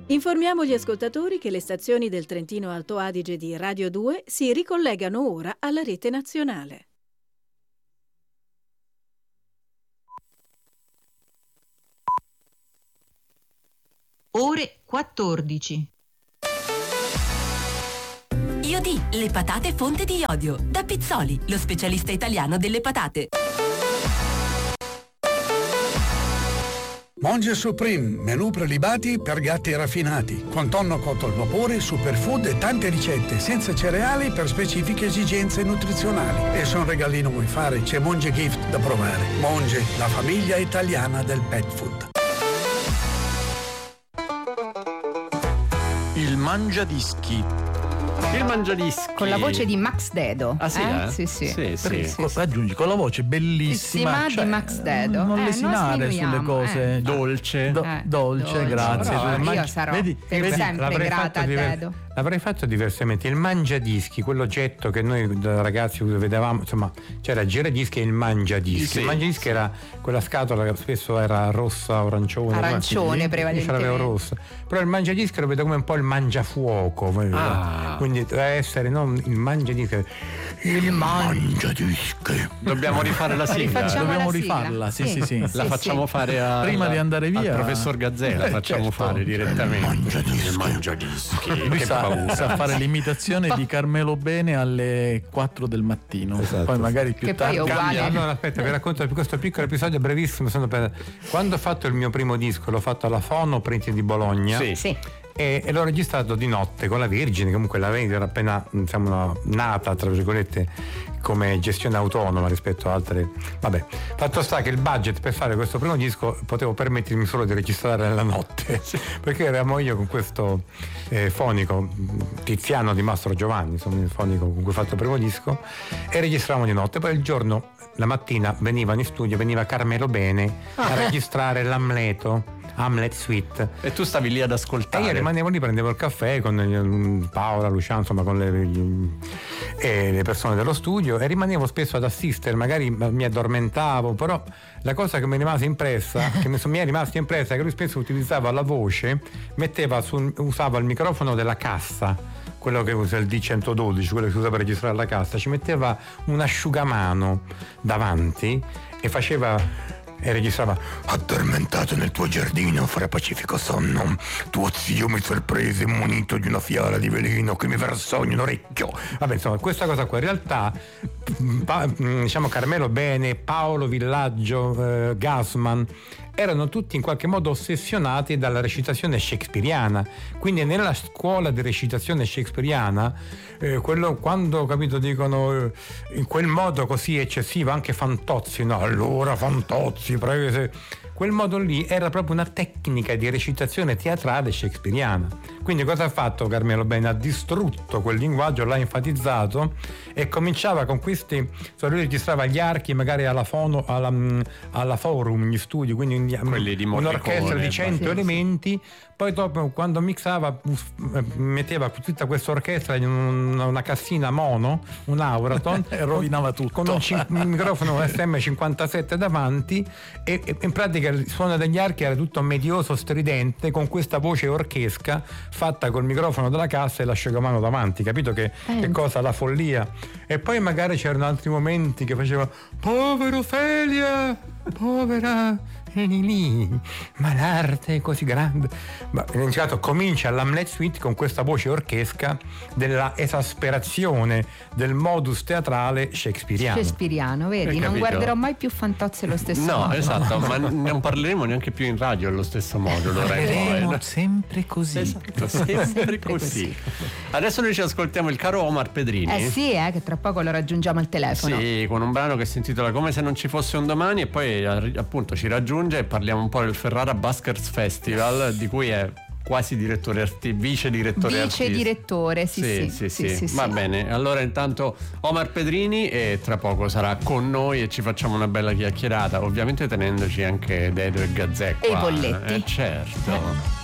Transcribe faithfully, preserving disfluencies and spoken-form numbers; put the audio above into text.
Informiamo gli ascoltatori che le stazioni del Trentino Alto Adige di Radio due si ricollegano ora alla rete nazionale. Ore quattordici. Iodì, le patate fonte di iodio. Da Pizzoli, lo specialista italiano delle patate. Monge Supreme, menù prelibati per gatti raffinati, con tonno cotto al vapore, superfood e tante ricette, senza cereali per specifiche esigenze nutrizionali. E se un regalino vuoi fare, c'è Monge Gift da provare. Monge, la famiglia italiana del pet food. Il Mangiadischi. Il Mangiadischi. Con la voce di Max Dedo. Ah sì? Eh? Eh? Sì, sì. Sì, sì. sì. Aggiungi con la voce bellissima. Sì, cioè, di Max Dedo. Non eh, lesinare non sulle cose. eh. Dolce. Do- Eh, dolce, dolce. grazie. Però, Tu io mangi- sarò vedi, per vedi, sempre l'avrei grata fatto a diver- Dedo. L'avrei fatto diversamente. Il mangiadischi, quell'oggetto che noi da ragazzi vedevamo, insomma, c'era il giradischi e il mangiadischi. Sì, il mangiadischi sì. era quella scatola che spesso era rossa, arancione. Arancione, io prevalentemente. ce l'avevo rossa. Però il mangiadischi lo vedo come un po' il mangiafuoco. Ah. Quindi deve essere non il mangiadischi, il mangiadischi. Dobbiamo rifare la sigla. Rifacciamo Dobbiamo la sigla. rifarla, sì, sì, sì. La Sì, facciamo sì. fare a, Prima di andare via- al professor Gazzè, la Eh, facciamo certo. fare direttamente. Mangiadischi. Il Mangiadischi. Lui Che sa, paura. sa fare l'imitazione di Carmelo Bene alle quattro del mattino. Esatto. Poi magari più Che poi tardi. è uguale. Cambia. Allora aspetta, vi racconto questo piccolo episodio brevissimo. Sono per... Quando ho fatto il mio primo disco, l'ho fatto alla Fono Printi di Bologna. Sì. Sì. E, e l'ho registrato di notte con la Virgine, comunque la Virgine era appena diciamo, nata tra virgolette come gestione autonoma rispetto a altre. Vabbè, fatto sta che il budget per fare questo primo disco potevo permettermi solo di registrare la notte, perché eravamo io con questo eh, fonico Tiziano di Mastro Giovanni, insomma il fonico con cui ho fatto il primo disco, e registravamo di notte. Poi il giorno, la mattina venivano in studio, veniva Carmelo Bene a registrare l'Amleto, Hamlet Suite. E tu stavi lì ad E ascoltare. io rimanevo lì, prendevo il caffè con eh, Paola, Luciano, insomma con le, gli- e le persone dello studio, e rimanevo spesso ad assistere, magari mi addormentavo, però la cosa che mi rimase impressa, che mi, mi è rimasta impressa, è che lui spesso utilizzava la voce, metteva su, usava il microfono della cassa, quello che usa il D centododici, quello che si usa per registrare la cassa, ci metteva un asciugamano davanti e faceva e registrava: addormentato nel tuo giardino fra pacifico sonno, tuo zio mi sorprese munito di una fiala di veleno che mi versò in un orecchio. Vabbè, insomma, questa cosa qua in realtà pa- diciamo Carmelo Bene, Paolo Villaggio, eh, Gassman erano tutti in qualche modo ossessionati dalla recitazione shakespeariana. Quindi nella scuola di recitazione shakespeariana eh, quello, quando capito dicono eh, in quel modo così eccessivo, anche Fantozzi, no, allora Fantozzi prese, quel modo lì era proprio una tecnica di recitazione teatrale shakespeariana. Quindi cosa ha fatto Carmelo Bene? Ha distrutto quel linguaggio, l'ha enfatizzato e cominciava con questi, cioè lui registrava gli archi magari alla Fono, alla, alla Forum, gli studi, quindi Quelli di un'orchestra di cento sì, elementi. Poi dopo, quando mixava, metteva tutta questa orchestra in una, una cassina mono, un Auraton, E rovinava tutto. con un, cin- un microfono S M cinquantasette davanti, e, e in pratica il suono degli archi era tutto medioso, stridente, con questa voce orchesca fatta col microfono della cassa e l'asciugamano davanti. Capito che, che cosa? La follia. E poi magari c'erano altri momenti che faceva: povero Felia, povera lì, ma l'arte è così grande. Ma in caso comincia l'Hamlet Suite con questa voce orchesca della esasperazione del modus teatrale shakespeariano. Shakespeariano, vedi? Hai Non capito? guarderò mai più Fantozzi allo stesso No, modo. esatto, ma non parleremo neanche più in radio allo stesso modo, Lorenzo. Faremo sempre così. Esatto, sempre, Sempre così. Adesso noi ci ascoltiamo il caro Omar Pedrini. Eh sì, eh, che tra poco lo raggiungiamo al telefono. Sì, con un brano che si intitola Come se non ci fosse un domani, e poi appunto ci raggiunge e parliamo un po' del Ferrara Buskers Festival, di cui è quasi direttore arti- vice direttore Vice artistico. direttore, sì Sì, sì, sì, sì. sì, Va sì. bene, allora intanto Omar Pedrini, e tra poco sarà con noi e ci facciamo una bella chiacchierata, ovviamente tenendoci anche Dedo e Gazzè E i qua. bolletti. Eh, certo.